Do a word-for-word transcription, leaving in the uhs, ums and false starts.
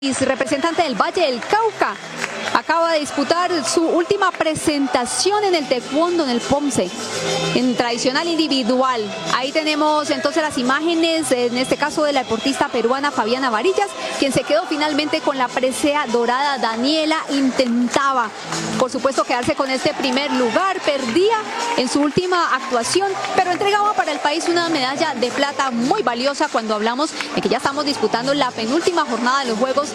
Representante del Valle del Cauca, acaba de disputar su última presentación en el taekwondo, en el Pomse, en tradicional individual. Ahí tenemos entonces las imágenes, en este caso de la deportista peruana Fabiana Varillas, quien se quedó finalmente con la presea dorada. Daniela intentaba, por supuesto, quedarse con este primer lugar, perdía en su última actuación, pero entregaba para el país una medalla de plata muy valiosa cuando hablamos de que ya estamos disputando la penúltima jornada de los Juegos